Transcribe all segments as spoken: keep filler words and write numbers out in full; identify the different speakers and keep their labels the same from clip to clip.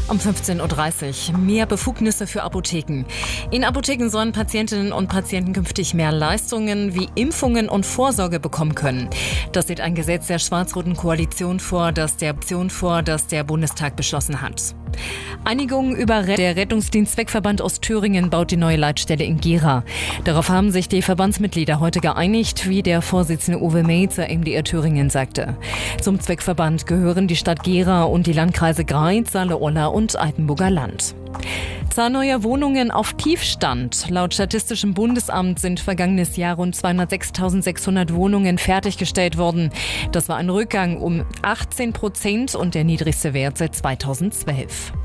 Speaker 1: Um fünfzehn Uhr dreißig. Mehr Befugnisse für Apotheken. In Apotheken sollen Patientinnen und Patienten künftig mehr Leistungen wie Impfungen und Vorsorge bekommen können. Das sieht ein Gesetz der schwarz-roten Koalition vor, das der, vor, das der Bundestag beschlossen hat. Einigung über der Rettungsdienst Zweckverband Ostthüringen baut die neue Leitstelle in Gera. Darauf haben sich die Verbandsmitglieder heute geeinigt, wie der Vorsitzende Uwe Melzer M D R Thüringen sagte. Zum Zweckverband gehören die Stadt Gera und die Landkreise Greiz, Saale-Orla und Altenburger Land. Zahl neuer Wohnungen auf Tiefstand. Laut Statistischem Bundesamt sind vergangenes Jahr rund zweihundertsechstausendsechshundert Wohnungen fertiggestellt worden. Das war ein Rückgang um achtzehn Prozent und der niedrigste Wert seit zweitausendzwölf.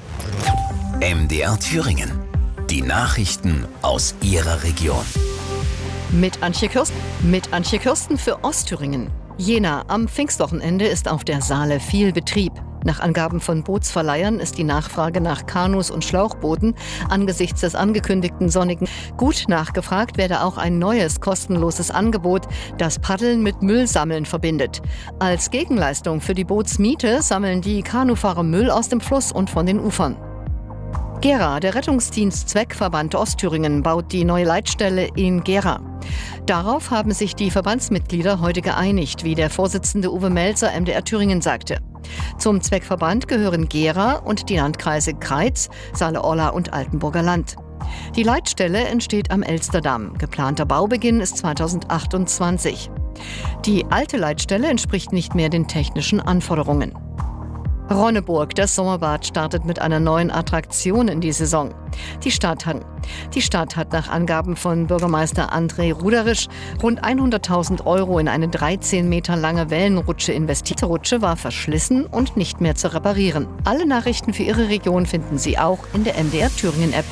Speaker 2: M D R Thüringen. Die Nachrichten aus Ihrer Region.
Speaker 3: Mit Antje Kürsten, mit Antje Kürsten für Ostthüringen. Jena, am Pfingstwochenende ist auf der Saale viel Betrieb. Nach Angaben von Bootsverleihern ist die Nachfrage nach Kanus und Schlauchbooten angesichts des angekündigten sonnigen gut nachgefragt werde auch ein neues kostenloses Angebot, das Paddeln mit Müllsammeln verbindet. Als Gegenleistung für die Bootsmiete sammeln die Kanufahrer Müll aus dem Fluss und von den Ufern. Gera, der Rettungsdienst Zweckverband Ostthüringen, baut die neue Leitstelle in Gera. Darauf haben sich die Verbandsmitglieder heute geeinigt, wie der Vorsitzende Uwe Melzer M D R Thüringen sagte. Zum Zweckverband gehören Gera und die Landkreise Greiz, Saale-Orla und Altenburger Land. Die Leitstelle entsteht am Elsterdamm. Geplanter Baubeginn ist zweitausendachtundzwanzig. Die alte Leitstelle entspricht nicht mehr den technischen Anforderungen. Ronneburg, das Sommerbad, startet mit einer neuen Attraktion in die Saison. Die Stadt hat, die Stadt hat nach Angaben von Bürgermeister André Ruderisch rund hunderttausend Euro in eine dreizehn Meter lange Wellenrutsche investiert. Die Rutsche war verschlissen und nicht mehr zu reparieren. Alle Nachrichten für Ihre Region finden Sie auch in der M D R Thüringen App.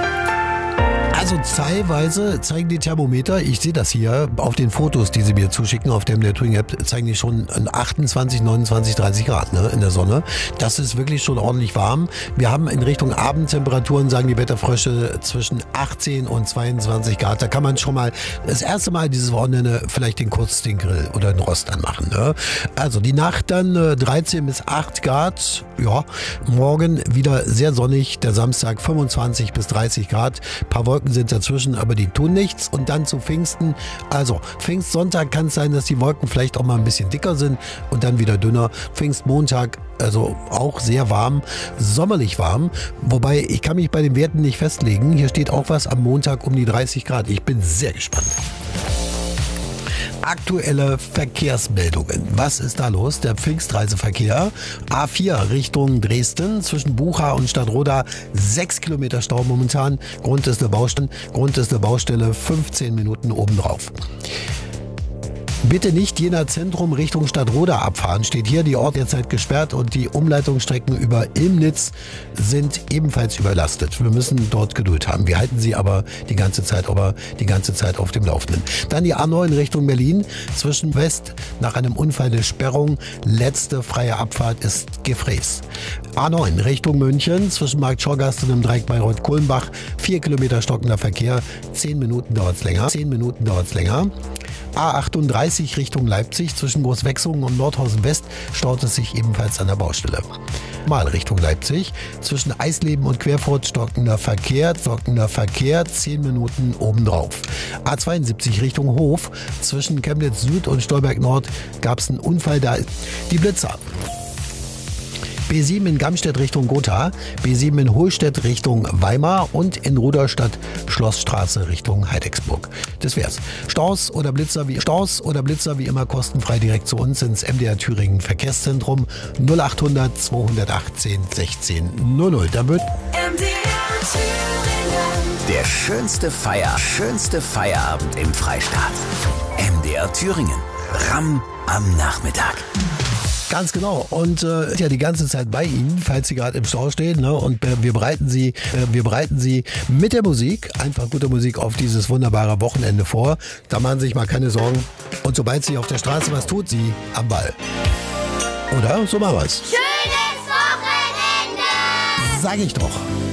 Speaker 4: Also teilweise zeigen die Thermometer, ich sehe das hier auf den Fotos, die sie mir zuschicken auf der M D R Thüringen App, zeigen die schon achtundzwanzig, neunundzwanzig, dreißig Grad ne, in der Sonne. Das ist wirklich schon ordentlich warm. Wir haben in Richtung Abendtemperaturen, sagen die Wetterfrösche, zwischen achtzehn und zweiundzwanzig Grad. Da kann man schon mal das erste Mal dieses Wochenende vielleicht den kurz den Grill oder den Rost anmachen. Ne? Also die Nacht dann äh, dreizehn bis acht Grad. Ja, morgen wieder sehr sonnig. Der Samstag fünfundzwanzig bis dreißig Grad. Ein paar Wolken sind dazwischen, aber die tun nichts. Und dann zu Pfingsten. Also Pfingstsonntag kann es sein, dass die Wolken vielleicht auch mal ein bisschen dicker sind und dann wieder dünner. Pfingstmontag, also auch sehr warm, sommerlich warm. Wobei, ich kann mich bei den Werten nicht festlegen. Hier steht auch was am Montag um die dreißig Grad. Ich bin sehr gespannt. Aktuelle Verkehrsmeldungen. Was ist da los? Der Pfingstreiseverkehr. A vier Richtung Dresden zwischen Bucha und Stadtroda. Sechs Kilometer Stau momentan. Grund ist eine Baustelle. Grund ist eine Baustelle. fünfzehn Minuten obendrauf. Bitte nicht Jena Zentrum Richtung Stadtroda abfahren, steht hier. Die Ort derzeit gesperrt und die Umleitungsstrecken über Ilmnitz sind ebenfalls überlastet. Wir müssen dort Geduld haben. Wir halten Sie aber die ganze Zeit, aber die ganze Zeit auf dem Laufenden. Dann die A neun Richtung Berlin zwischen West nach einem Unfall eine Sperrung. Letzte freie Abfahrt ist Gefräß. A neun Richtung München zwischen Markt Schorgast und dem Dreieck Bayreuth-Kulmbach. Vier Kilometer stockender Verkehr. Zehn Minuten dauert's länger. Zehn Minuten dauert's länger. A achtunddreißig Richtung Leipzig zwischen Großwechsungen und Nordhausen West staut es sich ebenfalls an der Baustelle. Mal Richtung Leipzig zwischen Eisleben und Querfurt stockender Verkehr, stockender Verkehr, zehn Minuten obendrauf. A zweiundsiebzig Richtung Hof zwischen Chemnitz Süd und Stolberg Nord gab es einen Unfall, da die Blitzer. B sieben in Gamstedt Richtung Gotha, B sieben in Hohlstedt Richtung Weimar und in Ruderstadt Schlossstraße Richtung Heidecksburg. Das wär's. Staus oder Blitzer wie Staus oder Blitzer wie immer kostenfrei direkt zu uns ins M D R Thüringen Verkehrszentrum null achthundert zweihundertachtzehn sechzehn null null. Da wird
Speaker 2: M D R Thüringen. Der schönste Feier, schönste Feierabend im Freistaat. M D R Thüringen. Ramm am Nachmittag.
Speaker 4: Ganz genau. Und äh, ja, die ganze Zeit bei Ihnen, falls Sie gerade im Stau stehen. Ne? Und äh, wir bereiten Sie, äh, wir bereiten Sie mit der Musik, einfach gute Musik, auf dieses wunderbare Wochenende vor. Da machen Sie sich mal keine Sorgen. Und sobald sich auf der Straße was tut, Sie am Ball. Oder? So machen wir's.
Speaker 5: Schönes Wochenende!
Speaker 4: Sag ich doch.